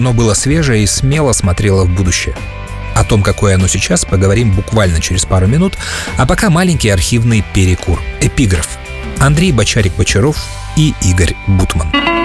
но было свежее и смело смотрело в будущее. О том, какое оно сейчас, поговорим буквально через пару минут, а пока маленький архивный перекур. Эпиграф. Андрей Бочарик-Бочаров и Игорь Бутман.